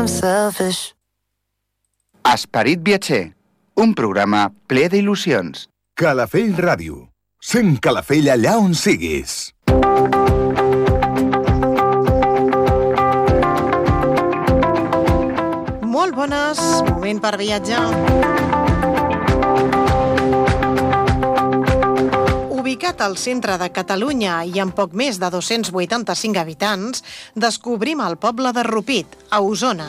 I'm selfish. Esperit viatger, un programa ple d'il·lusions. Calafell Ràdio. Sent Calafell allà on siguis. Molt bones, moment per viatjar. Ubicat al centre de Catalunya i amb poc més de 285 habitants, descobrim el poble de Rupit, a Osona.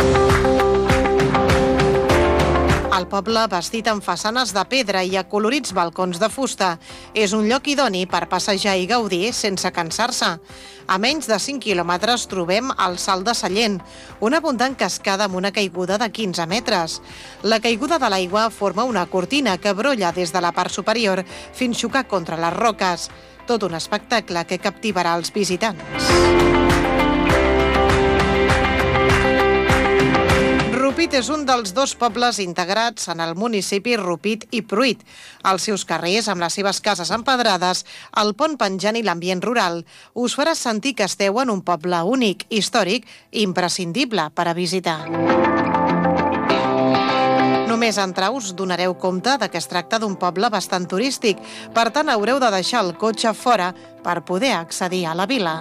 El poble, vestit amb façanes de pedra i acolorits balcons de fusta, és un lloc idoni per passejar i gaudir sense cansar-se. A menys de 5 quilòmetres trobem el Salt de Sallent, una abundant cascada amb una caiguda de 15 metres. La caiguda de l'aigua forma una cortina que brolla des de la part superior fins xocar contra les roques. Tot un espectacle que captivarà els visitants. Rupit és un dels dos pobles integrats en el municipi Rupit i Pruit. Els seus carrers, amb les seves cases empedrades, el pont penjant i l'ambient rural, us farà sentir que esteu en un poble únic, històric i imprescindible per a visitar. Només entrar us donareu compte que es tracta d'un poble bastant turístic, per tant haureu de deixar el cotxe fora per poder accedir a la vila.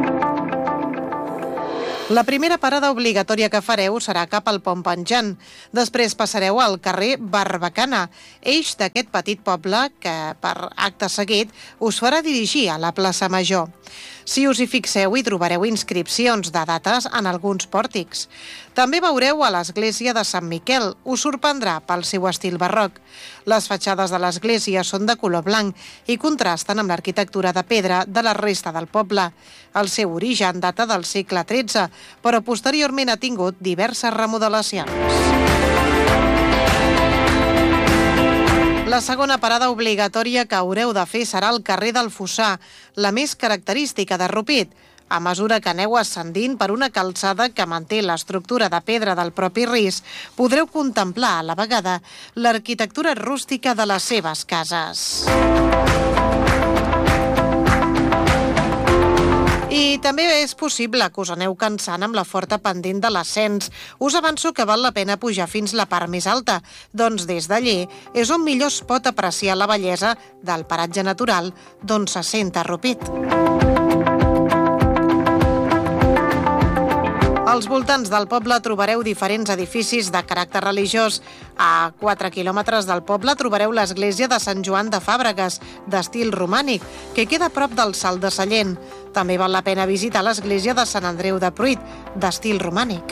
La primera parada obligatòria que fareu serà cap al pont penjant. Després passareu al carrer Barbacana, eix d'aquest petit poble que, per acte seguit, us farà dirigir a la plaça Major. Si us hi fixeu, hi trobareu inscripcions de dates en alguns pòrtics. També veureu a l'església de Sant Miquel. Us sorprendrà pel seu estil barroc. Les fatxades de l'església són de color blanc i contrasten amb l'arquitectura de pedra de la resta del poble. El seu origen data del segle XIII, però posteriorment ha tingut diverses remodelacions. La segona parada obligatòria que haureu de fer serà el carrer del Fossar, la més característica de Rupit. A mesura que aneu ascendint per una calçada que manté l'estructura de pedra del propi ris, podreu contemplar a la vegada l'arquitectura rústica de les seves cases. I també és possible que us aneu cansant amb la forta pendent de l'ascens. Us avanço que val la pena pujar fins la part més alta, doncs des d'allí és on millor es pot apreciar la bellesa del paratge natural d'on s'assenta Rupit. Als voltants del poble trobareu diferents edificis de caràcter religiós. A 4 quilòmetres del poble trobareu l'església de Sant Joan de Fàbregues, d'estil romànic, que queda a prop del Salt de Sallent. També val la pena visitar l'església de Sant Andreu de Pruit, d'estil romànic.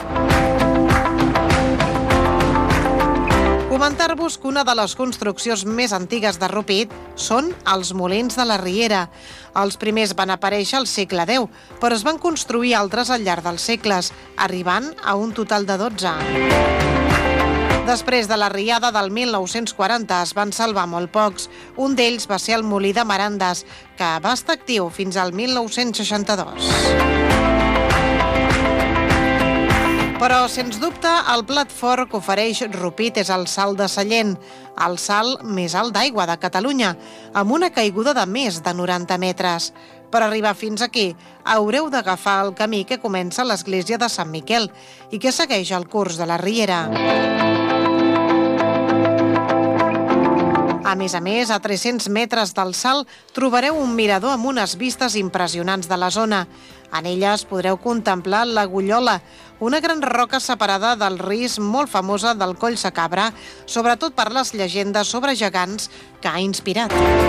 Comentar-vos que una de les construccions més antigues de Rupit són els molins de la Riera. Els primers van aparèixer al segle X, però es van construir altres al llarg dels segles, arribant a un total de 12. Després de la riada del 1940 es van salvar molt pocs. Un d'ells va ser el molí de Marandes, que va estar actiu fins al 1962. Però, sens dubte, el plat fort que ofereix Rupit és el Salt de Sallent, el salt més alt d'aigua de Catalunya, amb una caiguda de més de 90 metres. Per arribar fins aquí, haureu d'agafar el camí que comença a l'església de Sant Miquel i que segueix el curs de la Riera. A més, a 300 metres del salt trobareu un mirador amb unes vistes impressionants de la zona. En elles podreu contemplar l'Agullola, una gran roca separada del ris molt famosa del Coll Sacabra, sobretot per les llegendes sobre gegants que ha inspirat.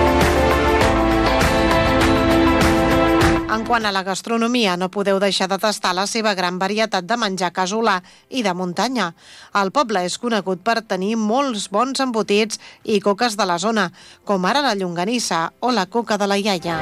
En quant a la gastronomia, no podeu deixar de tastar la seva gran varietat de menjar casolà i de muntanya. El poble és conegut per tenir molts bons embotits i coques de la zona, com ara la llonganissa o la coca de la iaia.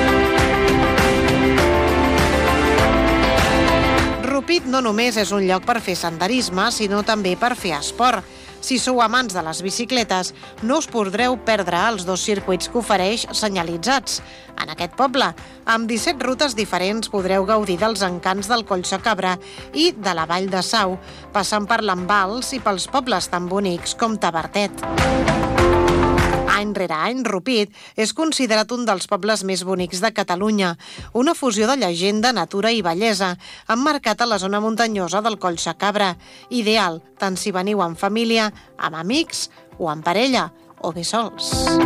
Rupit no només és un lloc per fer senderisme, sinó també per fer esport. Si sou amants de les bicicletes, no us podreu perdre els 2 circuits que ofereix senyalitzats. En aquest poble, amb 17 rutes diferents, podreu gaudir dels encants del Coll Sacabra i de la Vall de Sau, passant per l'Envals i pels pobles tan bonics com Tavertet. Any rere any, Rupit és considerat un dels pobles més bonics de Catalunya, una fusió de llegenda, natura i bellesa, emmarcat a la zona muntanyosa del Coll Sacabra, ideal tant si veniu en família, amb amics o en parella, o bé sols.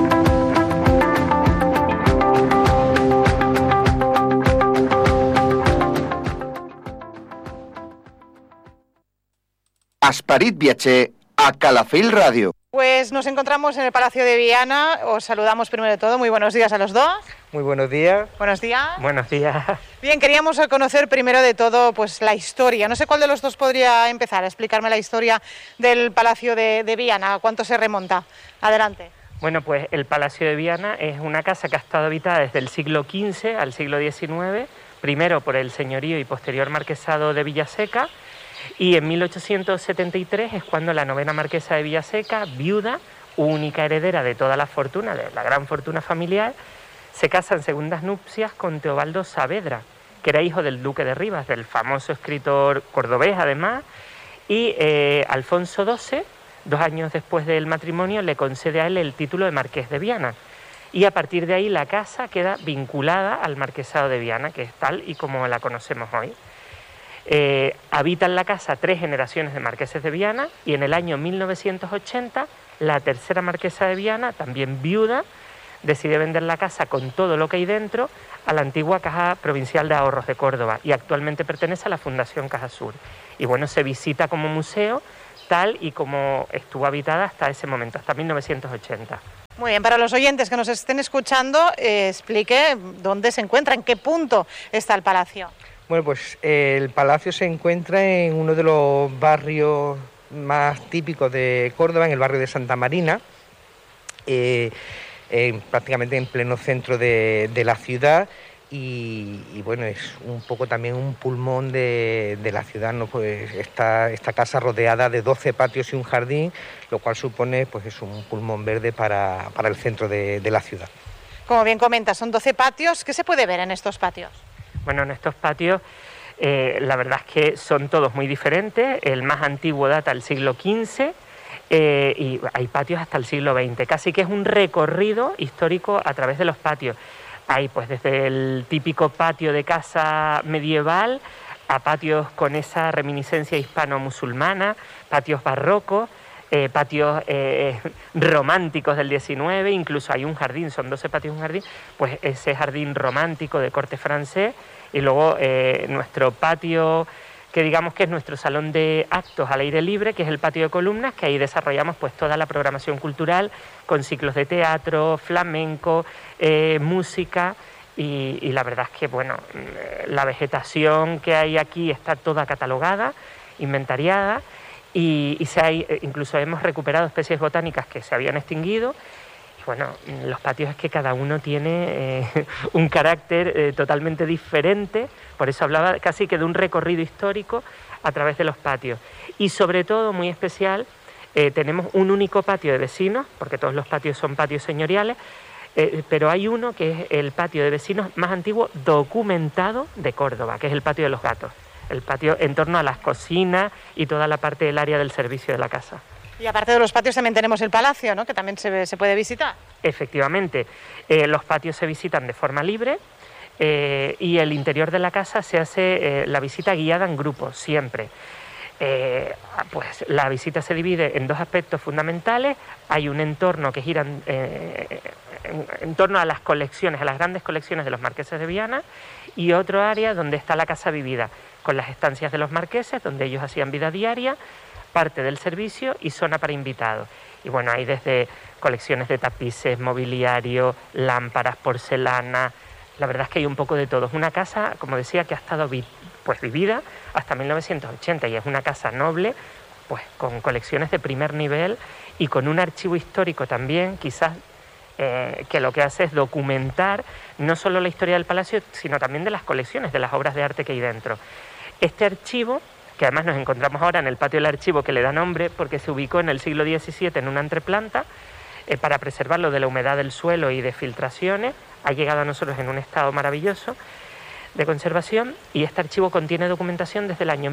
Esperit viatger a Calafell Radio. Pues nos encontramos en el Palacio de Viana. Os saludamos primero de todo. Muy buenos días a los dos. Muy buenos días. Buenos días. Buenos días. Bien, queríamos conocer primero de todo pues la historia. No sé cuál de los dos podría empezar a explicarme la historia del Palacio de Viana. ¿A cuánto se remonta? Adelante. Bueno, pues el Palacio de Viana es una casa que ha estado habitada desde el siglo XV al siglo XIX, primero por el señorío y posterior marquesado de Villaseca, y en 1873 es cuando la novena marquesa de Villaseca, viuda, única heredera de toda la fortuna, de la gran fortuna familiar, se casa en segundas nupcias con Teobaldo Saavedra, que era hijo del duque de Rivas, del famoso escritor cordobés además, y Alfonso XII, 2 años después del matrimonio, le concede a él el título de marqués de Viana. Y a partir de ahí la casa queda vinculada al marquesado de Viana, que es tal y como la conocemos hoy. Habitan la casa 3 generaciones de marqueses de Viana y en el año 1980 la tercera marquesa de Viana, también viuda, decide vender la casa con todo lo que hay dentro a la antigua Caja Provincial de Ahorros de Córdoba y actualmente pertenece a la Fundación Caja Sur. Y bueno, se visita como museo tal y como estuvo habitada hasta ese momento, hasta 1980. Muy bien, para los oyentes que nos estén escuchando, explique dónde se encuentra, en qué punto está el palacio. Bueno, pues el palacio se encuentra en uno de los barrios más típicos de Córdoba, en el barrio de Santa Marina, prácticamente en pleno centro de la ciudad y bueno, es un poco también un pulmón de la ciudad, ¿no? Pues esta casa rodeada de 12 patios y un jardín, lo cual supone pues es un pulmón verde para el centro de la ciudad. Como bien comentas, son 12 patios. ¿Qué se puede ver en estos patios? Bueno, en estos patios la verdad es que son todos muy diferentes. El más antiguo data del siglo XV y hay patios hasta el siglo XX. Casi que es un recorrido histórico a través de los patios. Hay pues desde el típico patio de casa medieval a patios con esa reminiscencia hispano-musulmana, patios barrocos, patios románticos del XIX, incluso hay un jardín, son 12 patios y un jardín, pues ese jardín romántico de corte francés, y luego nuestro patio, que digamos que es nuestro salón de actos al aire libre, que es el patio de columnas, que ahí desarrollamos pues toda la programación cultural con ciclos de teatro, flamenco, música, y la verdad es que bueno, la vegetación que hay aquí está toda catalogada, inventariada, y incluso hemos recuperado especies botánicas que se habían extinguido. Y bueno, los patios es que cada uno tiene un carácter totalmente diferente, por eso hablaba casi que de un recorrido histórico a través de los patios. Y sobre todo, muy especial, tenemos un único patio de vecinos, porque todos los patios son patios señoriales, pero hay uno que es el patio de vecinos más antiguo documentado de Córdoba, que es el patio de los gatos. El patio en torno a las cocinas y toda la parte del área del servicio de la casa. Y aparte de los patios también tenemos el palacio, ¿no? Que también se puede visitar. Efectivamente, los patios se visitan de forma libre y el interior de la casa se hace la visita guiada en grupo, siempre. Pues la visita se divide en 2 aspectos fundamentales. Hay un entorno que gira en torno a las colecciones, a las grandes colecciones de los marqueses de Viana, y otro área donde está la casa vivida, con las estancias de los marqueses, donde ellos hacían vida diaria, parte del servicio y zona para invitados. Y bueno, hay desde colecciones de tapices, mobiliario, lámparas, porcelana. La verdad es que hay un poco de todo. Es una casa, como decía, que ha estado vivida hasta 1980 y es una casa noble, pues con colecciones de primer nivel y con un archivo histórico también, quizás que lo que hace es documentar no solo la historia del palacio, sino también de las colecciones, de las obras de arte que hay dentro. Este archivo, que además nos encontramos ahora en el patio del archivo, que le da nombre porque se ubicó en el siglo XVII en una entreplanta, para preservarlo de la humedad del suelo y de filtraciones, ha llegado a nosotros en un estado maravilloso de conservación, y este archivo contiene documentación desde el año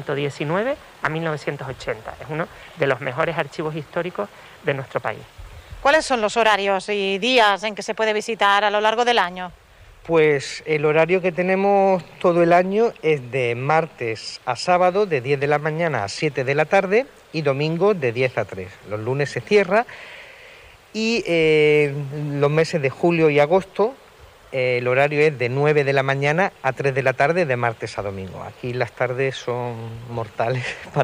1119 a 1980. Es uno de los mejores archivos históricos de nuestro país. ¿Cuáles son los horarios y días en que se puede visitar a lo largo del año? Pues el horario que tenemos todo el año es de martes a sábado, de 10 de la mañana a 7 de la tarde, y domingo de 10 a 3. Los lunes se cierra, y los meses de julio y agosto el horario es de 9 de la mañana a 3 de la tarde, de martes a domingo. Aquí las tardes son mortales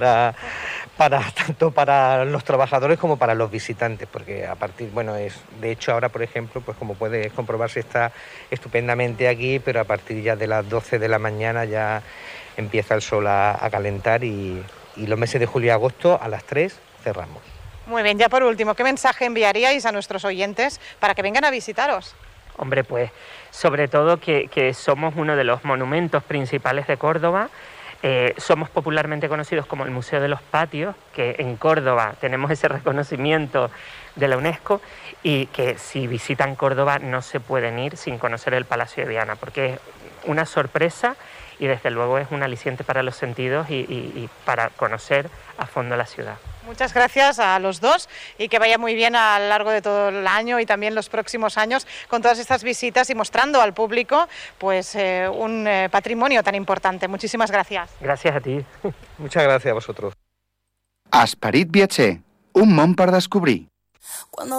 tanto para los trabajadores como para los visitantes, porque de hecho ahora, por ejemplo, pues como puedes comprobar, se está estupendamente aquí, pero a partir ya de las 12 de la mañana ya empieza el sol a calentar, y los meses de julio y agosto a las 3 cerramos. Muy bien, ya por último, ¿qué mensaje enviaríais a nuestros oyentes para que vengan a visitaros? Hombre, pues sobre todo que somos uno de los monumentos principales de Córdoba. Somos popularmente conocidos como el Museo de los Patios, que en Córdoba tenemos ese reconocimiento de la UNESCO, y que si visitan Córdoba no se pueden ir sin conocer el Palacio de Viana, porque es una sorpresa y desde luego es un aliciente para los sentidos y para conocer a fondo la ciudad. Muchas gracias a los dos, y que vaya muy bien a lo largo de todo el año y también los próximos años con todas estas visitas y mostrando al público pues un patrimonio tan importante. Muchísimas gracias. Gracias a ti. Muchas gracias a vosotros. Esperit viatger, un món per descobrir.